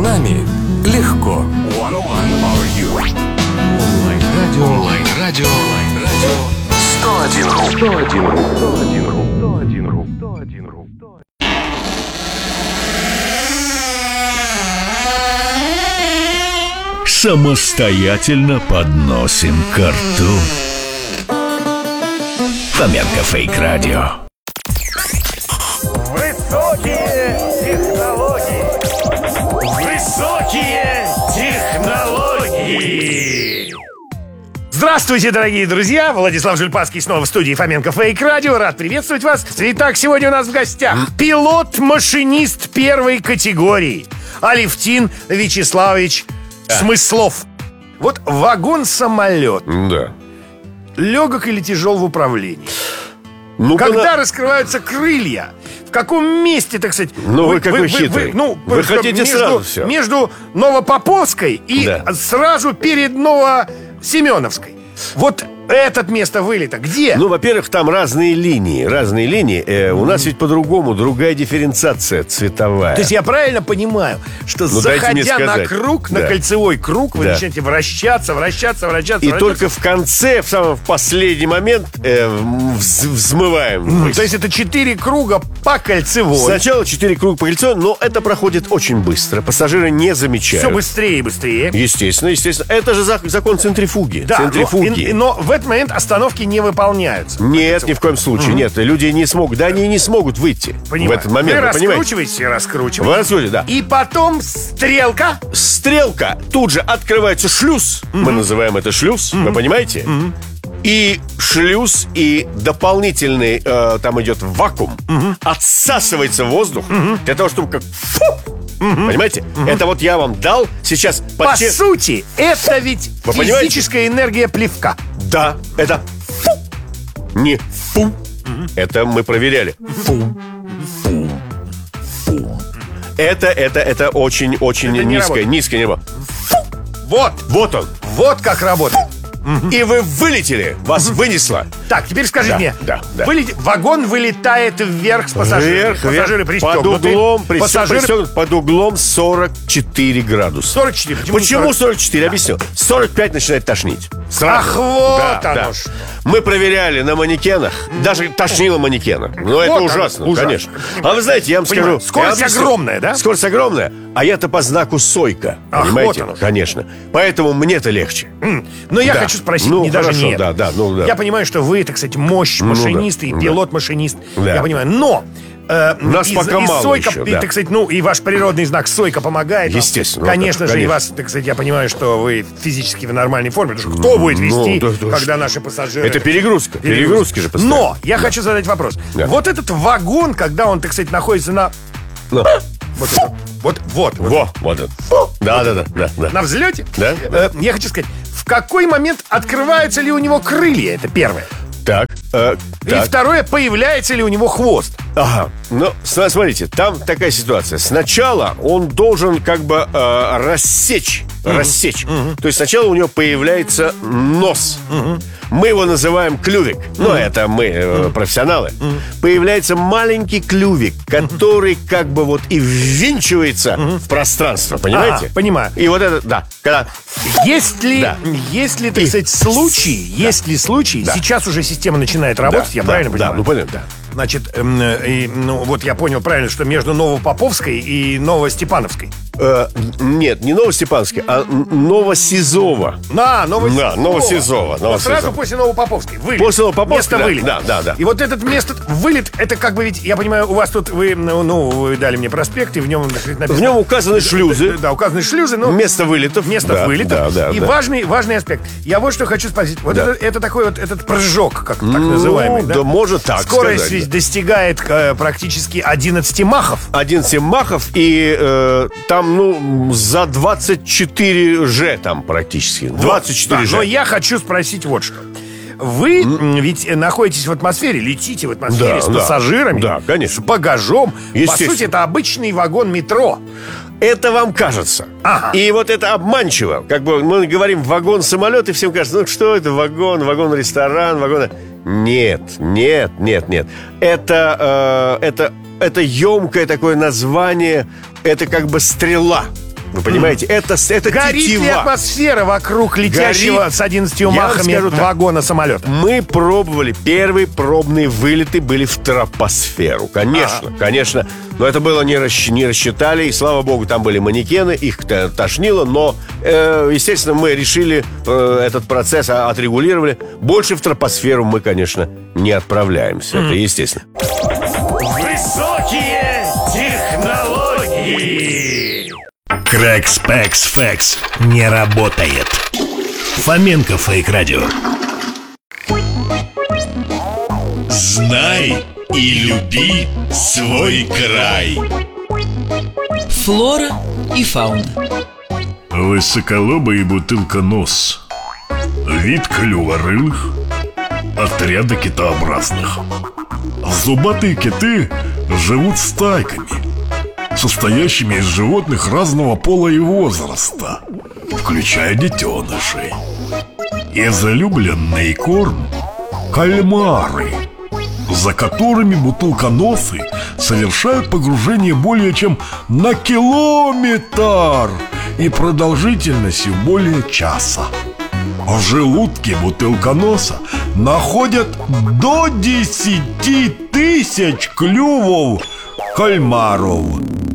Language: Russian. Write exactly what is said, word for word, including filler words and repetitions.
нами легко. Онлайн-радио. Онлайн-радио. Онлайн-радио. сто один ру. сто один ру. сто один ру. сто один ру. сто один ру. Самостоятельно подносим ко рту. Фоменко Фейк Радио. Высокие технологии. Высокие технологии. Здравствуйте, дорогие друзья! Владислав Жульпанский снова в студии Фоменко Фейк Радио. Рад приветствовать вас. Итак, сегодня у нас в гостях пилот-машинист первой категории Алевтин Вячеславович Смыслов. Вот вагон-самолет. Да. Легок или тяжел в управлении? Ну, Когда на... раскрываются крылья? В каком месте, так сказать? Ну, вы, вы какой вы, хитрый. Вы, ну, вы хотите между, сразу все. Между Новопоповской и да. сразу перед Новосеменовской. Вот это место вылета где? Ну, во-первых, там разные линии. Разные линии. Э, у нас ведь по-другому, другая дифференциация цветовая. То есть я правильно понимаю, что ну, заходя на круг, да. на кольцевой круг, вы да. начинаете вращаться, вращаться, вращаться, И вращаться. только в конце, в самом в последний момент э, вз, взмываем. Mm, то есть это четыре круга по кольцевой. Сначала четыре круга по кольцевой, но это проходит очень быстро. Пассажиры не замечают. Все быстрее и быстрее. Естественно, естественно. Это же закон центрифуги. Да, центрифуги. Но, но в этот момент остановки не выполняются. Нет, ни в коем случае, mm-hmm. нет. Люди не смогут, да они не смогут выйти. Понимаю. В этот момент. Вы, вы раскручиваете, раскручиваете. Вы раскручиваете, да. И потом стрелка. Стрелка. Тут же открывается шлюз. Mm-hmm. Мы называем это шлюз. Mm-hmm. Вы понимаете? Mm-hmm. И шлюз, и дополнительный э, там идет вакуум. Mm-hmm. Отсасывается воздух mm-hmm. для того, чтобы как... Фу! Mm-hmm. Понимаете? Mm-hmm. Это вот я вам дал сейчас... По подчер... сути, это ведь Вы физическая понимаете? энергия плевка. Да, это фу. Не фу. Mm-hmm. Это мы проверяли. Фу. Фу. Фу. Это, это, это очень-очень низкое, низкое небо. Фу. Вот. Вот он. Вот как работает. И вы вылетели, вас вынесло. Так, теперь скажите да, мне, да, да. Вылет... вагон вылетает вверх с пассажирами. Вверх, пассажиры вверх, под углом, пассажиры... пристегнут под углом сорок четыре градуса. сорок четыре. Почему, Почему сорок четыре? Да. Объясню. сорок пять начинает тошнить. Ах, вот да, оно да. что. Мы проверяли на манекенах. Даже тошнило манекена. Но вот это ужасно, ужасно, конечно. А вы знаете, я вам Понимаю. скажу... Скорость я огромная, да? Скорость огромная. А я-то по знаку Сойка. Ах, понимаете? Вот оно. Конечно. Поэтому мне-то легче. Но я да. хочу спросить, ну, не даже хорошо, нет. Да, да, ну, да. Я понимаю, что вы, так сказать, мощь машинист ну, да. и пилот-машинист. Да. Я понимаю, но... Э, Нас из, пока из мало Сойка, еще, и, да. так сказать, ну, и ваш природный знак Сойка помогает. Естественно. Конечно ну, же, конечно. и вас, так сказать, я понимаю, что вы физически в нормальной форме. Потому что кто будет вести, ну, да, да, когда наши пассажиры... Это перегрузка. Перегрузки же постоянно. Но я да. хочу задать вопрос. Да. Вот этот вагон, когда он, так сказать, находится на... Ну. Вот, это, вот, вот, вот. Во, вот это. Да, да, да, да, да. На взлете? Да. Э, я хочу сказать, в какой момент открываются ли у него крылья? Это первое. Так, э, И так. второе, появляется ли у него хвост? Ага, ну, смотрите, там такая ситуация. Сначала он должен как бы э, рассечь, mm-hmm. рассечь. Mm-hmm. То есть сначала у него появляется нос. Mm-hmm. Мы его называем клювик. Mm-hmm. Ну, это мы, э, mm-hmm. профессионалы. Mm-hmm. Появляется маленький клювик, который mm-hmm. как бы вот и ввинчивается mm-hmm. в пространство, понимаете? А, понимаю. И вот это, да, когда... Есть ли, да. есть ли, так и... сказать, случаи, да. есть ли случаи, да. сейчас уже система начинает работать, да, я да, правильно да, понимаю? ну понятно. Да. Значит, эм, э, ну вот я понял правильно, что между Новопоповской и Новостепановской. Э, нет, не Новостепановской, а Новосизова. На, Новосизова. Да, Новосизова. Вот сразу после Новопоповской. Вылет. После Новопоповской, место да, вылет. Да, да, да. И вот этот место вылет, это как бы ведь, я понимаю, у вас тут вы, ну, ну вы дали мне проспект, и в нем написано... В нем указаны шлюзы. Да, да, указаны шлюзы, но... Место вылетов. Место да, вылетов. Да, да, и да. важный, важный аспект. Я вот что хочу спросить. Вот да. это, это такой вот этот прыжок, как ну, так называемый, да? Да, может так Скорость сказать, ведь да. достигает э, практически одиннадцать махов. одиннадцать махов, и э, там, ну, за двадцать четыре же там практически. двадцать четыре вот, да, же. но я хочу спросить вот что. Вы mm. ведь находитесь в атмосфере, летите в атмосфере да, с да. пассажирами, да, конечно. с багажом. По сути, это обычный вагон метро. Это вам кажется. Ага. И вот это обманчиво. Как бы мы говорим вагон-самолет, и всем кажется, ну что это, вагон, вагон-ресторан, вагон... Нет, нет, нет, нет. Это, э, это, это емкое такое название, это как бы стрела. Вы понимаете? Это, это Горит ли тетива. атмосфера вокруг летящего Горит. с одиннадцатью Я вам махами скажу так. вагона самолета? Мы пробовали, первые пробные вылеты были в тропосферу. Конечно, конечно. Но это было не, расщ- не рассчитали. И слава богу, там были манекены, их т- тошнило. Но, э, естественно, мы решили э, этот процесс, а, отрегулировали. Больше в тропосферу мы, конечно, не отправляемся. Это естественно. Высокие технологии. Крэкс, Пэкс, Фэкс не работает. Фоменко Фейк Радио. Знай и люби свой край. Флора и фауна. Высоколобый бутылконос. Вид клюворылых. Отряда китообразных. Зубатые киты живут стайками, состоящими из животных разного пола и возраста, включая детенышей. Излюбленный корм – кальмары, за которыми бутылконосы совершают погружение более чем на километр и продолжительностью более часа. В желудке бутылконоса находят до десяти тысяч клювов кальмаров.